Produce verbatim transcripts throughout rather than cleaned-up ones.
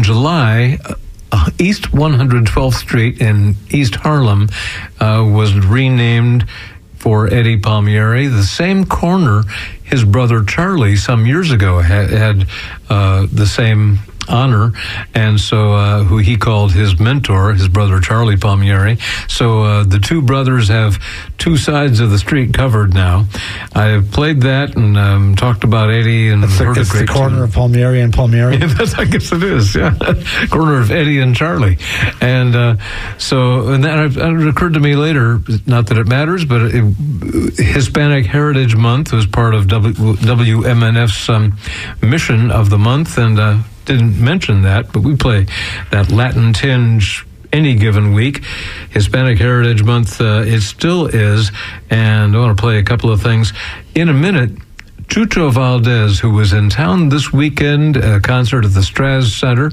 July, uh, East one hundred twelfth Street in East Harlem uh, was renamed for Eddie Palmieri. The same corner his brother Charlie some years ago had, had uh, the same honor, and so uh, who he called his mentor, his brother Charlie Palmieri. So uh, the two brothers have two sides of the street covered now. I have played that and um, talked about Eddie and that's heard the, a great the corner tune. of Palmieri and Palmieri. Yeah, that's, I guess it is. Yeah, corner of Eddie and Charlie, and uh, so and then it occurred to me later, not that it matters, but it, Hispanic Heritage Month was part of w, W M N F's um, mission of the month, and. Uh, Didn't mention that, but we play that Latin tinge any given week. Hispanic Heritage Month, uh, it still is, and I want to play a couple of things. In a minute, Chucho Valdez, who was in town this weekend, a concert at the Straz Center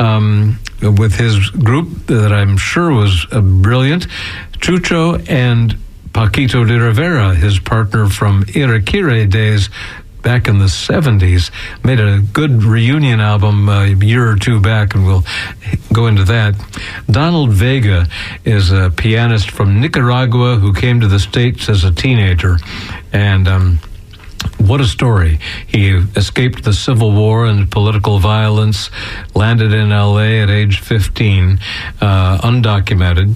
um, with his group that I'm sure was uh, brilliant. Chucho and Paquito de Rivera, his partner from Irakere days, back in the seventies, made a good reunion album uh, a year or two back, and we'll go into that. Donald Vega is a pianist from Nicaragua who came to the States as a teenager, and um, what a story. He escaped the Civil War and political violence, landed in L A at age fifteen, uh, undocumented.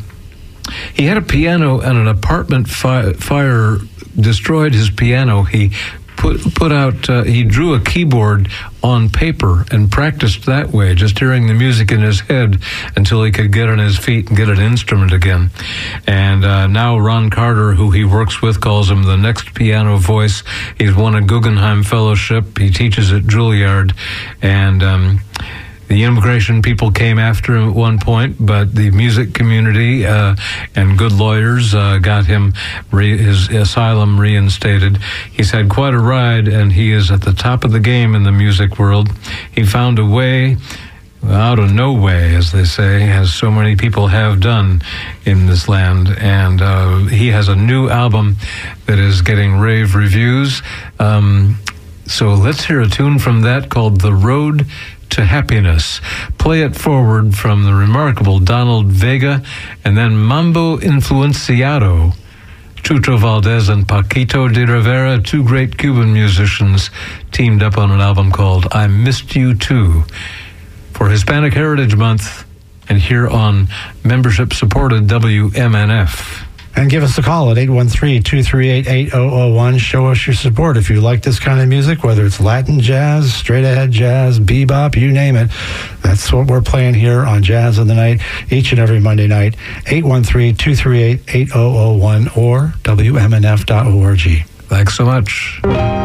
He had a piano, and an apartment fi- fire destroyed his piano. He Put put out. Uh, he drew a keyboard on paper and practiced that way, just hearing the music in his head until he could get on his feet and get an instrument again. And uh, now Ron Carter, who he works with, calls him the next piano voice. He's won a Guggenheim Fellowship. He teaches at Juilliard, and um, the immigration people came after him at one point, but the music community uh, and good lawyers uh, got him re- his asylum reinstated. He's had quite a ride, and he is at the top of the game in the music world. He found a way out of no way, as they say, as so many people have done in this land. And uh, he has a new album that is getting rave reviews. Um, so let's hear a tune from that called The Road to Happiness. Play it forward from the remarkable Donald Vega, and then Mambo Influenciado, Chucho Valdez and Paquito de Rivera, two great Cuban musicians, teamed up on an album called I Missed You Too for Hispanic Heritage Month, and here on membership-supported W M N F. And give us a call at eight one three, two three eight, eight zero zero one. Show us your support if you like this kind of music, whether it's Latin jazz, straight-ahead jazz, bebop, you name it. That's what we're playing here on Jazz of the Night each and every Monday night. eight one three, two three eight, eight zero zero one or W M N F dot org. Thanks so much.